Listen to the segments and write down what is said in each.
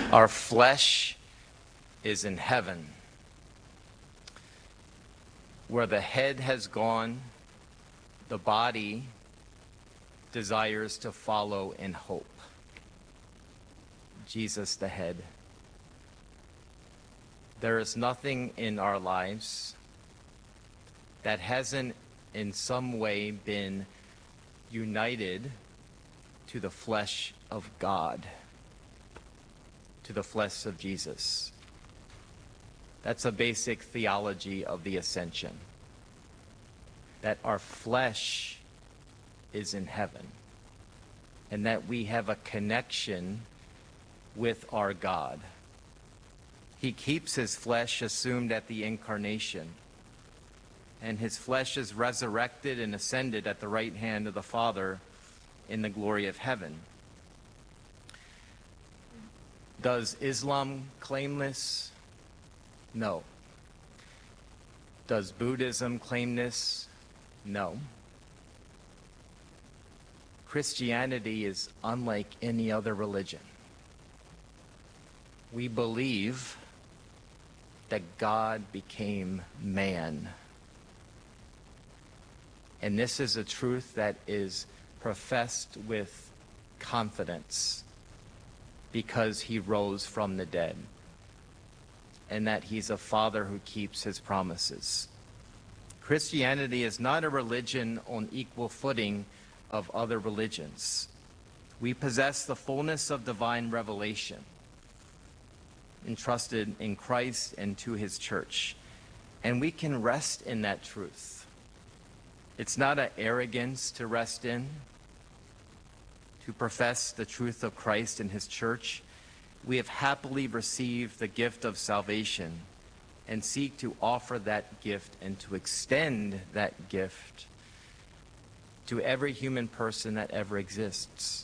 Our flesh is in heaven. Where the head has gone, the body desires to follow in hope. Jesus the head. There is nothing in our lives that hasn't in some way been united to the flesh of God, to the flesh of Jesus. That's a basic theology of the ascension, that our flesh is in heaven and that we have a connection with our God. He keeps his flesh assumed at the incarnation, and his flesh is resurrected and ascended at the right hand of the Father in the glory of heaven. Does Islam claim this? No. Does Buddhism claim this? No. Christianity is unlike any other religion. We believe that God became man. And this is a truth that is professed with confidence because he rose from the dead, and that he's a father who keeps his promises. Christianity is not a religion on equal footing of other religions. We possess the fullness of divine revelation entrusted in Christ and to his church, and we can rest in that truth. It's not an arrogance to rest in, to profess the truth of Christ and his church. We have happily received the gift of salvation and seek to offer that gift and to extend that gift to every human person that ever exists,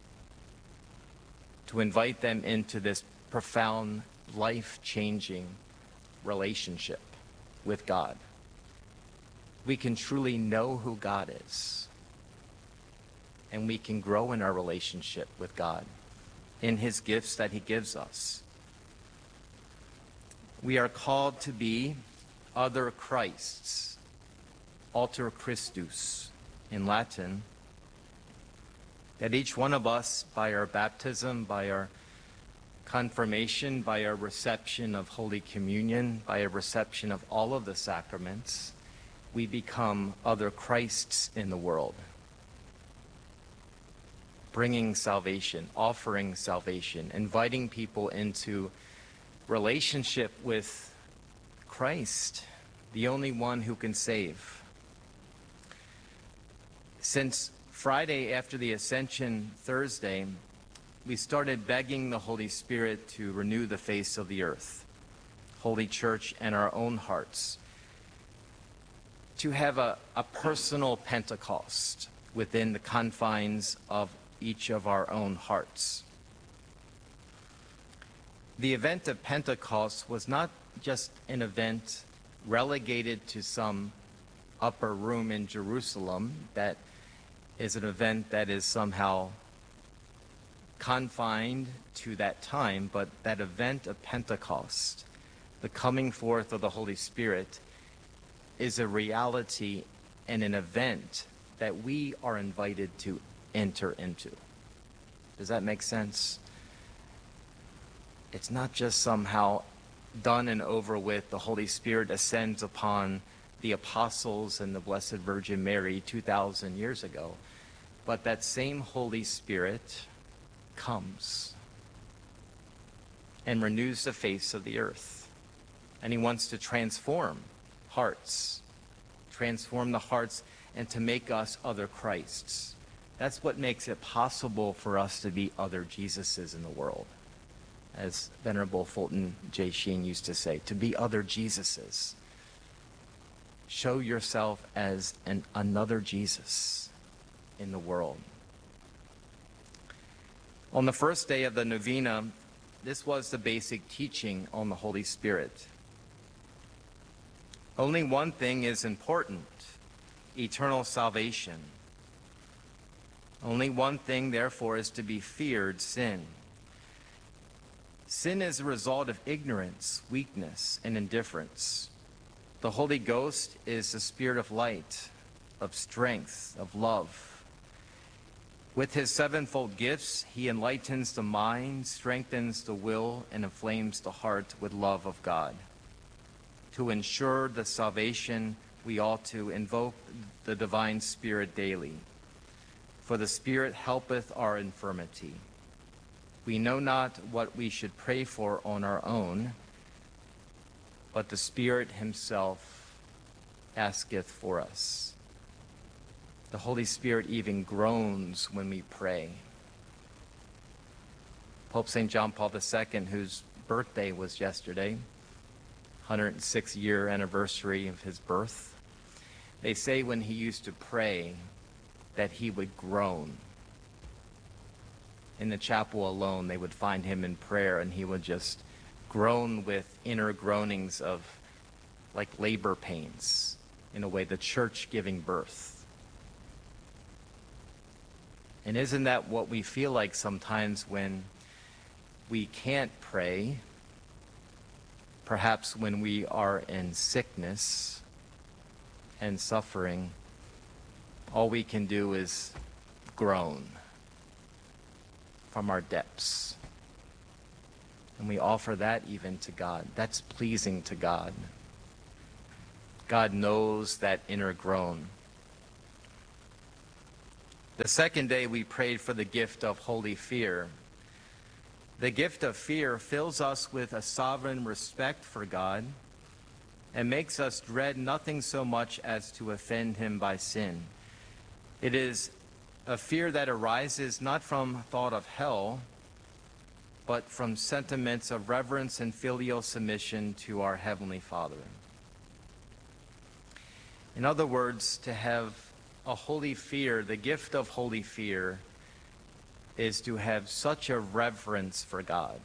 to invite them into this profound, life-changing relationship with God. We can truly know who God is, and we can grow in our relationship with God in his gifts that he gives us. We are called to be other Christs, alter Christus in Latin, that each one of us, by our baptism, by our confirmation, by our reception of Holy Communion, by a reception of all of the sacraments, we become other Christs in the world, bringing salvation, offering salvation, inviting people into relationship with Christ, the only one who can save. Since Friday after the Ascension Thursday, we started begging the Holy Spirit to renew the face of the earth, Holy Church, and our own hearts, to have a personal Pentecost within the confines of each of our own hearts. The event of Pentecost was not just an event relegated to some upper room in Jerusalem that is an event that is somehow confined to that time, but that event of Pentecost, the coming forth of the Holy Spirit, is a reality and an event that we are invited to enter into. Does that make sense? It's not just somehow done and over with. The Holy Spirit ascends upon the apostles and the Blessed Virgin Mary 2,000 years ago, but that same Holy Spirit comes and renews the face of the earth, and he wants to transform hearts, transform the hearts, and to make us other Christs. That's what makes it possible for us to be other Jesuses in the world, as Venerable Fulton J. Sheen used to say, to be other Jesuses. Show yourself as another Jesus in the world. On the first day of the novena, this was the basic teaching on the Holy Spirit. Only one thing is important: eternal salvation. Only one thing, therefore, is to be feared: sin. Sin is a result of ignorance, weakness, and indifference. The Holy Ghost is the spirit of light, of strength, of love. With his sevenfold gifts, he enlightens the mind, strengthens the will, and inflames the heart with love of God. To ensure the salvation, we ought to invoke the divine Spirit daily. For the Spirit helpeth our infirmity. We know not what we should pray for on our own, but the Spirit himself asketh for us. The Holy Spirit even groans when we pray. Pope St. John Paul II, whose birthday was yesterday, 106th-year anniversary of his birth, they say when he used to pray that he would groan. In the chapel alone, they would find him in prayer, and he would just groan with inner groanings of like labor pains, in a way, the church giving birth. And isn't that what we feel like sometimes when we can't pray? Perhaps when we are in sickness and suffering, all we can do is groan from our depths. And we offer that even to God. That's pleasing to God. God knows that inner groan. The second day we prayed for the gift of holy fear. The gift of fear fills us with a sovereign respect for God and makes us dread nothing so much as to offend him by sin. It is a fear that arises not from thought of hell, but from sentiments of reverence and filial submission to our Heavenly Father. In other words, to have a holy fear, the gift of holy fear, is to have such a reverence for God,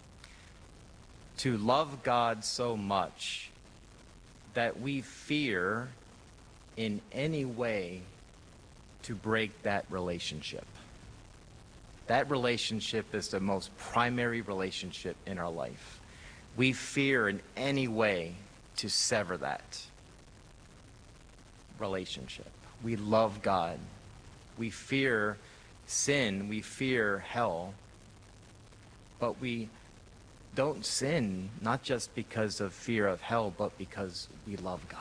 to love God so much that we fear in any way to break that relationship. That relationship is the most primary relationship in our life. We fear in any way to sever that relationship. We love God. We fear sin. We fear hell. But we don't sin, not just because of fear of hell, but because we love God.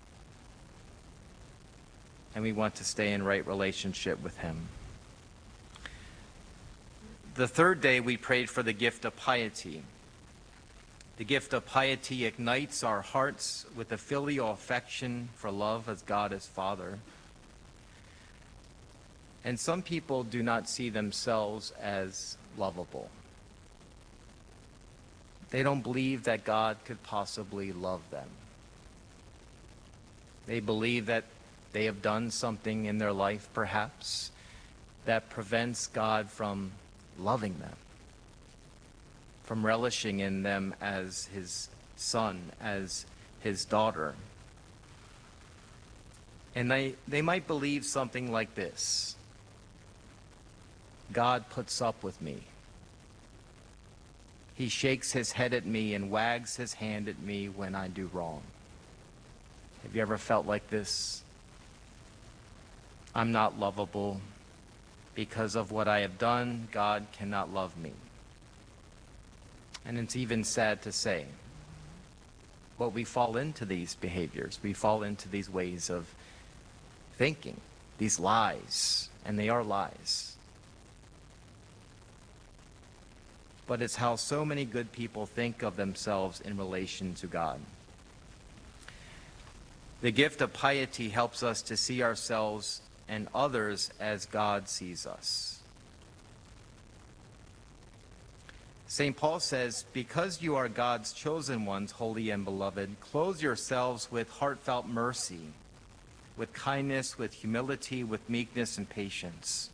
And we want to stay in right relationship with him. The third day we prayed for the gift of piety. The gift of piety ignites our hearts with a filial affection for love as God is Father. And some people do not see themselves as lovable. They don't believe that God could possibly love them. They believe that they have done something in their life, perhaps, that prevents God from loving them, from relishing in them as his son, as his daughter. And they might believe something like this: God puts up with me. He shakes his head at me and wags his hand at me when I do wrong. Have you ever felt like this? I'm not lovable. Because of what I have done, God cannot love me. And it's even sad to say, but we fall into these behaviors. We fall into these ways of thinking, these lies, and they are lies. But it's how so many good people think of themselves in relation to God. The gift of piety helps us to see ourselves and others as God sees us. St. Paul says, because you are God's chosen ones, holy and beloved, clothe yourselves with heartfelt mercy, with kindness, with humility, with meekness and patience.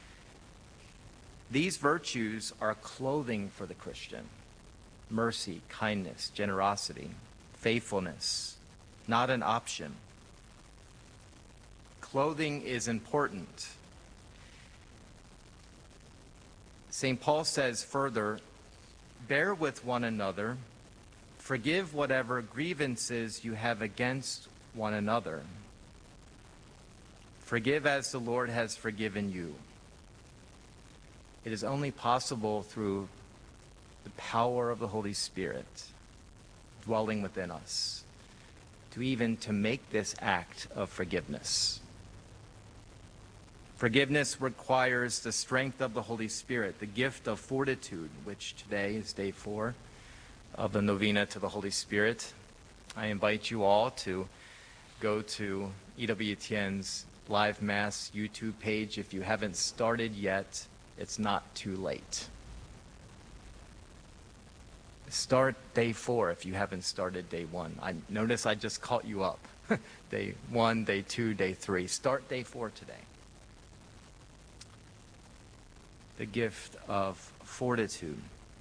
These virtues are clothing for the Christian. Mercy, kindness, generosity, faithfulness, not an option. Clothing is important. St. Paul says further, bear with one another, forgive whatever grievances you have against one another. Forgive as the Lord has forgiven you. It is only possible through the power of the Holy Spirit dwelling within us to make this act of forgiveness. Forgiveness requires the strength of the Holy Spirit, the gift of fortitude, which today is day 4 of the novena to the Holy Spirit. I invite you all to go to EWTN's Live Mass YouTube page. If you haven't started yet, it's not too late. Start day 4 if you haven't started day 1. I notice I just caught you up. Day 1, day 2, day 3. Start day 4 today. The gift of fortitude.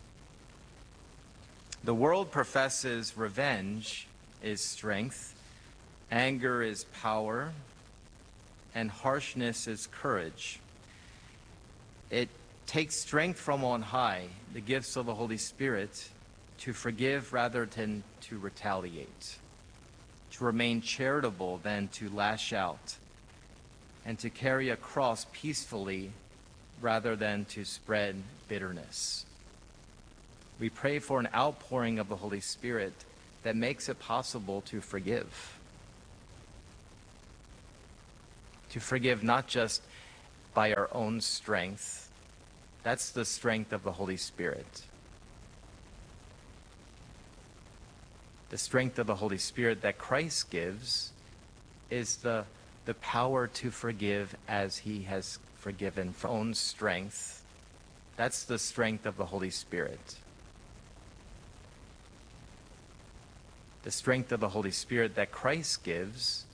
The world professes revenge is strength, anger is power, and harshness is courage. It takes strength from on high, the gifts of the Holy Spirit, to forgive rather than to retaliate, to remain charitable than to lash out, and to carry a cross peacefully rather than to spread bitterness. We pray for an outpouring of the Holy Spirit that makes it possible to forgive. To forgive not just by our own strength. That's the strength of the Holy Spirit. The strength of the Holy Spirit that Christ gives is the power to forgive as he has forgiven from own strength. That's the strength of the Holy Spirit. The strength of the Holy Spirit that Christ gives